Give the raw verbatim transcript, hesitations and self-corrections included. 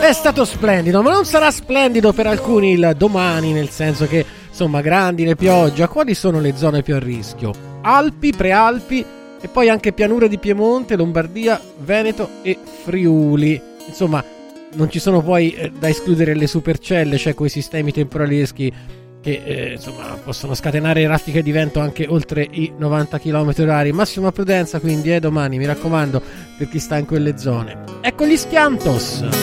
È stato splendido, ma non sarà splendido per alcuni il domani, nel senso che, insomma, grandine, pioggia. Quali sono le zone più a rischio? Alpi, Prealpi e poi anche pianure di Piemonte, Lombardia, Veneto e Friuli. Insomma, non ci sono poi eh, da escludere le supercelle, cioè quei sistemi temporaleschi che eh, insomma possono scatenare raffiche di vento anche oltre i novanta chilometri orari. Massima prudenza quindi, eh, domani, mi raccomando, per chi sta in quelle zone. Ecco gli Schiantos.